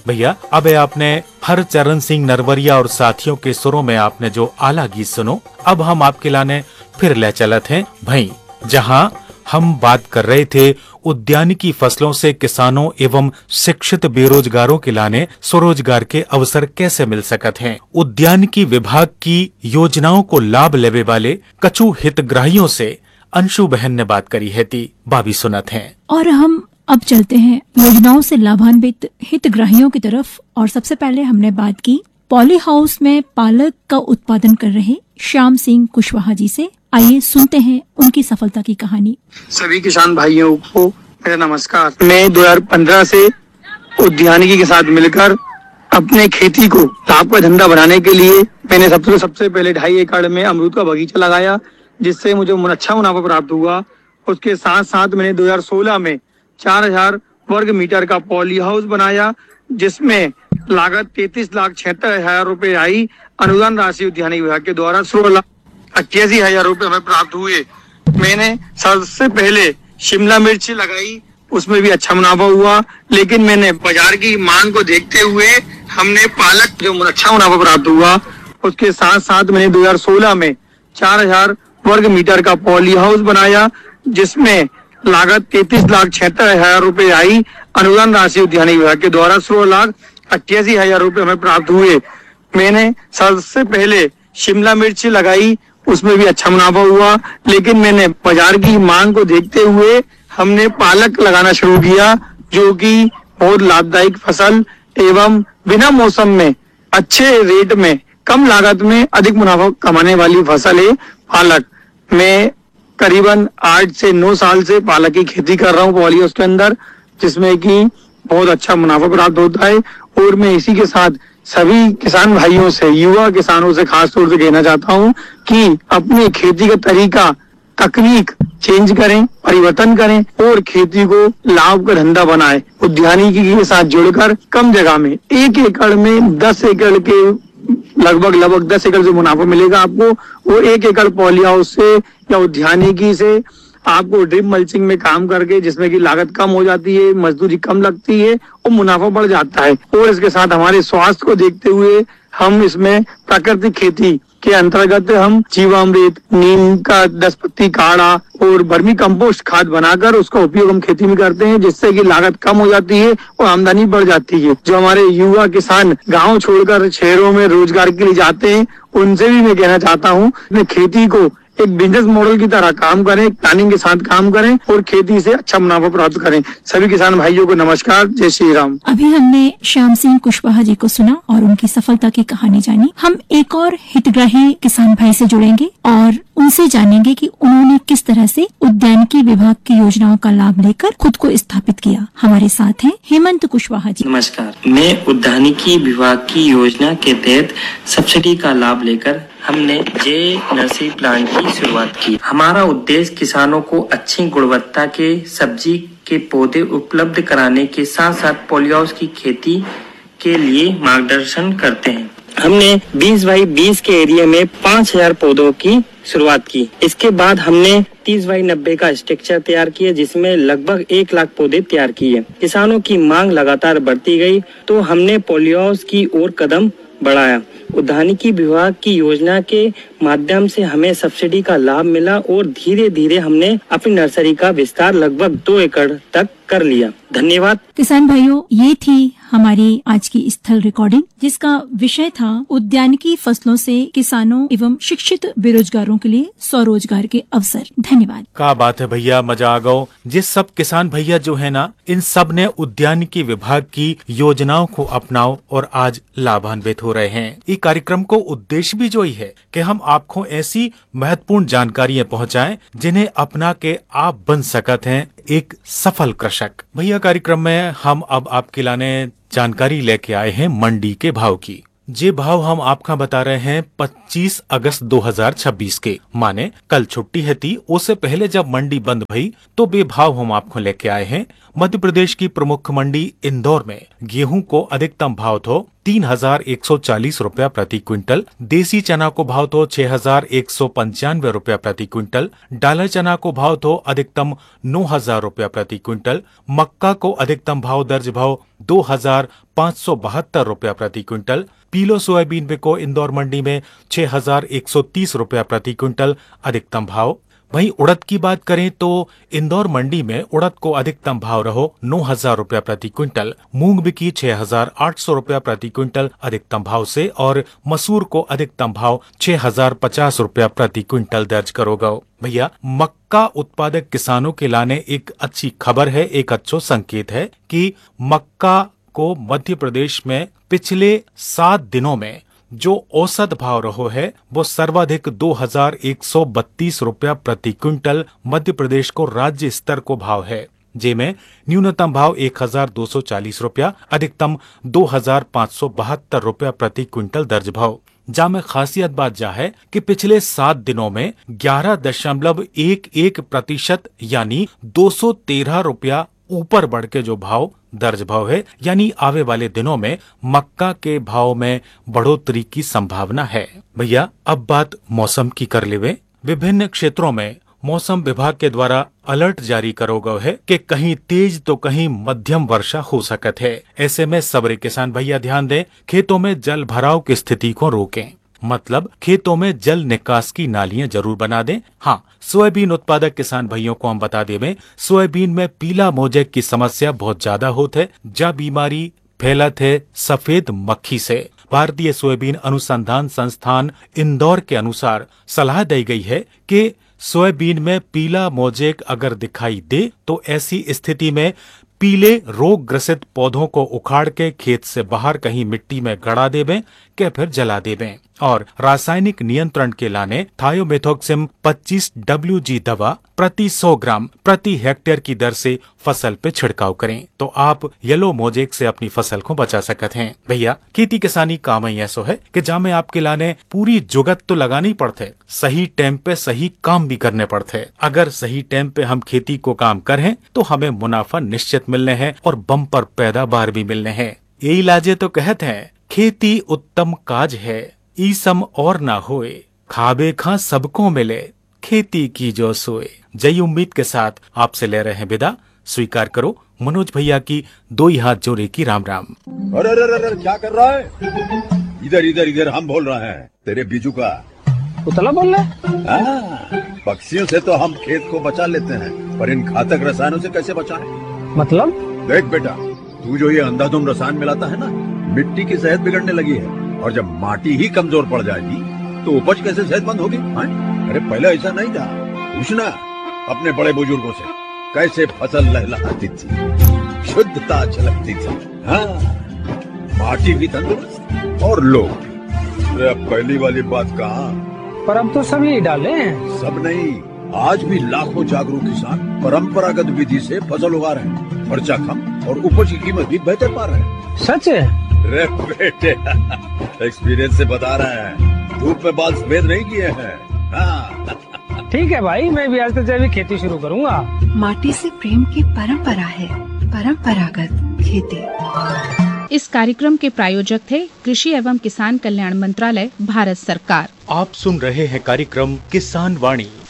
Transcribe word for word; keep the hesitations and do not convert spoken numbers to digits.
भैया अब आपने हरचरण सिंह नरवरिया और साथियों के सुरों में आपने जो आला गीत सुनो, अब हम आपके लाने फिर ले चलत हैं भाई, जहां हम बात कर रहे थे उद्यानिकी फसलों से किसानों एवं शिक्षित बेरोजगारों के लाने स्वरोजगार के अवसर कैसे मिल सकत हैं। उद्यानिकी विभाग की योजनाओं को लाभ लेवे वाले कछु हितग्राहियों से अंशु बहन ने बात करी है ती बाबी सुनत हैं। और हम अब चलते हैं योजनाओं से लाभान्वित हितग्राहियों की तरफ। और सबसे पहले हमने बात की पॉली हाउस में पालक का उत्पादन कर रहे श्याम सिंह कुशवाहा जी से। आइए सुनते हैं उनकी सफलता की कहानी। सभी किसान भाइयों को मेरा नमस्कार। मैं दो हज़ार पंद्रह से उद्यानिकी के साथ मिलकर अपने खेती को लाभ का धंधा बनाने के लिए मैंने सबसे सबसे पहले ढाई एकड़ में अमरूद का बगीचा लगाया, जिससे मुझे अच्छा मुनाफा प्राप्त हुआ। उसके साथ साथ मैंने दो हज़ार सोलह में चार हजार वर्ग मीटर का पॉली हाउस बनाया, जिसमें लागत तैतीस लाख छिहत्तर हजार रूपए आई। अनुदान राशि उद्यानिकी विभाग के द्वारा सोलह लाख अट्ठासी हजार रूपए हमें प्राप्त हुए। मैंने सबसे पहले शिमला मिर्च लगाई, उसमें भी अच्छा मुनाफा हुआ, लेकिन मैंने बाजार की मांग को देखते हुए हमने पालक जो अच्छा मुनाफा प्राप्त हुआ। उसके साथ साथ मैंने दो हज़ार सोलह में चार हजार वर्ग मीटर का पॉली हाउस बनाया, जिसमें लागत तैतीस लाख छिहत्तर हजार रूपए आई। अनुदान राशि उद्यानिकी विभाग के द्वारा सोलह लाख अट्ठासी हजार रूपए हमें प्राप्त हुए। मैंने सबसे पहले शिमला मिर्च लगाई, उसमें भी अच्छा मुनाफा हुआ, लेकिन मैंने बाजार की मांग को देखते हुए हमने पालक लगाना शुरू किया, जो कि बहुत लाभदायक फसल एवं बिना मौसम में अच्छे रेट में कम लागत में अधिक मुनाफा कमाने वाली फसल है पालक। मैं करीबन आठ से नौ साल से पालक की खेती कर रहा हूँ पॉली हाउस के अंदर, जिसमें कि बहुत अच्छा मुनाफा प्राप्त होता है। और मैं इसी के साथ सभी किसान भाइयों से, युवा किसानों से खास तौर से कहना चाहता हूँ कि अपनी खेती का तरीका, तकनीक चेंज करें, परिवर्तन करें और खेती को लाभ का धंधा बनाएं। उद्यानिकी के साथ जुड़कर कम जगह में एक एकड़ में दस एकड़ के लगभग लगभग दस एकड़ से मुनाफा मिलेगा आपको। वो एक एकड़ पॉली हाउस से या उद्यानिकी से आपको ड्रिप मल्चिंग में काम करके, जिसमें की लागत कम हो जाती है, मजदूरी कम लगती है और मुनाफा बढ़ जाता है। और इसके साथ हमारे स्वास्थ्य को देखते हुए हम इसमें प्राकृतिक खेती के अंतर्गत हम जीवामृत, नीम का दस पत्ती काढ़ा और वर्मी कंपोस्ट खाद बनाकर उसका उपयोग हम खेती में करते हैं, जिससे कि लागत कम हो जाती है और आमदनी बढ़ जाती है। जो हमारे युवा किसान गांव छोड़कर शहरों में रोजगार के लिए जाते हैं, उनसे भी मैं कहना चाहता हूँ खेती को एक बिजनेस मॉडल की तरह काम करें, प्लानिंग के साथ काम करें और खेती से अच्छा मुनाफा प्राप्त करें। सभी किसान भाइयों को नमस्कार, जय श्री राम। अभी हमने श्याम सिंह कुशवाहा जी को सुना और उनकी सफलता की कहानी जानी। हम एक और हितग्राही किसान भाई से जुड़ेंगे और उनसे जानेंगे कि उन्होंने किस तरह से उद्यानिकी विभाग की योजनाओं का लाभ लेकर खुद को स्थापित किया। हमारे साथ हैं हेमंत कुशवाहा जी। नमस्कार, मैं उद्यानिकी विभाग की योजना के तहत सब्सिडी का लाभ लेकर हमने जे नर्सरी प्लांट की शुरुआत की। हमारा उद्देश्य किसानों को अच्छी गुणवत्ता के सब्जी के पौधे उपलब्ध कराने के साथ साथ पॉली हाउस की खेती के लिए मार्गदर्शन करते हैं। हमने बीस बाई बीस के एरिया में पाँच हजार पौधों की शुरुआत की। इसके बाद हमने तीस बाई नब्बे का स्ट्रक्चर तैयार किया, जिसमें लगभग एक लाख पौधे तैयार किए। किसानों की मांग लगातार बढ़ती गई तो हमने पॉली हाउस की ओर कदम बढ़ाया। उद्यानिकी विभाग की योजना के माध्यम से हमें सब्सिडी का लाभ मिला और धीरे धीरे हमने अपनी नर्सरी का विस्तार लगभग दो एकड़ तक कर लिया। धन्यवाद। किसान भाइयों, ये थी हमारी आज की स्थल रिकॉर्डिंग, जिसका विषय था उद्यानिकी फसलों से किसानों एवं शिक्षित बेरोजगारों के लिए स्वरोजगार के अवसर। धन्यवाद। क्या बात है भैया, मजा आ गया। जिस सब किसान भैया जो है ना, इन सब ने उद्यानिकी विभाग की योजनाओं को अपनाओ और आज लाभान्वित हो रहे हैं। इस कार्यक्रम को उद्देश्य भी जो ही है कि हम आपको ऐसी महत्वपूर्ण जानकारियां पहुंचाएं जिन्हें अपना के आप बन सकते हैं एक सफल कृषक। भैया कार्यक्रम में हम अब आपके लाने जानकारी लेके आए हैं मंडी के भाव की। जे भाव हम आपका बता रहे हैं पच्चीस अगस्त दो हज़ार छब्बीस के, माने कल छुट्टी है थी। उससे पहले जब मंडी बंद भई तो बे भाव हम आपको लेके आए हैं। मध्य प्रदेश की प्रमुख मंडी इंदौर में गेहूं को अधिकतम भाव थो तीन हजार एक सौ चालीस रूपया प्रति क्विंटल, देसी चना को भाव तो छह हजार एक सौ पंचानवे रूपया प्रति क्विंटल, डाला चना को भाव तो अधिकतम नौ हजार रूपया प्रति क्विंटल, मक्का को अधिकतम भाव दर्ज भाव दो हजार पाँच सौ बहत्तर रूपया प्रति क्विंटल, पीलो सोयाबीन बिको इंदौर मंडी में छह हजार एक सौ तीस रूपया प्रति क्विंटल अधिकतम भाव। वहीं उड़द की बात करें तो इंदौर मंडी में उड़द को अधिकतम भाव रहो नौ हजार रूपया प्रति क्विंटल, मूंग बिकी छह हजार आठ सौ रूपया प्रति क्विंटल अधिकतम भाव से, और मसूर को अधिकतम भाव छह हजार पचास रूपया प्रति क्विंटल दर्ज करोगा। भैया, मक्का उत्पादक किसानों के लाने एक अच्छी खबर है, एक अच्छो संकेत है कि मक्का को मध्य प्रदेश में पिछले सात दिनों में जो औसत भाव रहो है वो सर्वाधिक दो हजार एक सौ बत्तीस रूपया प्रति क्विंटल मध्य प्रदेश को राज्य स्तर को भाव है, जेमें न्यूनतम भाव एक हजार दो सौ चालीस रूपया, अधिकतम दो हजार पाँच सौ बहत्तर रूपया प्रति क्विंटल दर्ज भाव। जा में खासियत बात जा है कि पिछले सात दिनों में ग्यारह दशमलव एक एक प्रतिशत यानी दो सौ तेरह रूपया ऊपर बढ़ के जो भाव दर्ज भाव है, यानी आवे वाले दिनों में मक्का के भाव में बढ़ोतरी की संभावना है। भैया, अब बात मौसम की कर लेवे। विभिन्न क्षेत्रों में मौसम विभाग के द्वारा अलर्ट जारी करो गयो है कि कहीं तेज तो कहीं मध्यम वर्षा हो सकत है। ऐसे में सबरे किसान भैया ध्यान दें, खेतों में जल भराव की स्थिति को रोकें, मतलब खेतों में जल निकास की नालियां जरूर बना दें। हाँ, सोयाबीन उत्पादक किसान भाइयों को हम बता दें, सोयाबीन में पीला मोजेक की समस्या बहुत ज्यादा होती है। जा बीमारी फैलत है सफेद मक्खी से। भारतीय सोयाबीन अनुसंधान संस्थान इंदौर के अनुसार सलाह दी गई है कि सोयाबीन में पीला मोजेक अगर दिखाई दे तो ऐसी स्थिति में पीले रोग ग्रसित पौधों को उखाड़ के खेत से बाहर कहीं मिट्टी में गड़ा देवें के फिर जला देवें, और रासायनिक नियंत्रण के लाने थायोमेथोक्सिम पच्चीस डब्ल्यू जी दवा प्रति सौ ग्राम प्रति हेक्टेयर की दर से फसल पे छिड़काव करें तो आप येलो मोजेक से अपनी फसल को बचा सकते हैं। भैया, खेती किसानी काम ही ऐसो है कि जामे आपके लाने पूरी जुगत तो लगानी पड़ते, सही टाइम पे सही काम भी करने पड़ते। अगर सही टाइम पे हम खेती को काम करें तो हमें मुनाफा निश्चित मिलने हैं और बम्पर पैदावार भी मिलने हैं। यही लाजे तो कहते हैं, खेती उत्तम काज है, ईसम और ना होए, खाबे खा सबको मिले, खेती की जो सोए। जय उम्मीद के साथ आपसे ले रहे हैं विदा। स्वीकार करो मनोज भैया की दो ही हाथ जोड़े की राम राम। अरे अरे अरे क्या कर रहा है? इधर इधर इधर हम बोल रहे हैं तेरे बीजू का। उतला बोल रहे? हाँ, पक्षियों से तो हम खेत को बचा लेते हैं, पर इन घातक रसायनों से कैसे बचाएं? मतलब? देख बेटा, तू जो ये अंधाधुंध रसायन मिलाता है ना, मिट्टी की सेहत बिगड़ने लगी है, और जब माटी ही कमजोर पड़ जाएगी तो उपज कैसे सेहतमंद होगी? अरे पहले ऐसा नहीं था। पूछना अपने बड़े बुजुर्गों से, कैसे फसल लहलहाती थी, शुद्धता झलकती थी। हाँ, माटी भी तंदुरुस्त और लोग भी। अब पहली वाली बात कहाँ? पर अब तो सब यही डाले हैं। सब नहीं, आज भी लाखों जागरूक किसान परंपरागत विधि से फसल उगा रहे हैं, खर्चा कम और उपज की कीमत भी बेहतर पा रहे हैं। सच है? रे बेटे, एक्सपीरियंस से बता रहे हैं, धूप में बाल सफेद नहीं किए हैं। हाँ। ठीक है भाई, मैं भी आज से जैविक खेती शुरू करूंगा। माटी से प्रेम की परंपरा है, परंपरागत खेती। इस कार्यक्रम के प्रायोजक थे कृषि एवं किसान कल्याण मंत्रालय, भारत सरकार। आप सुन रहे हैं कार्यक्रम किसान वाणी।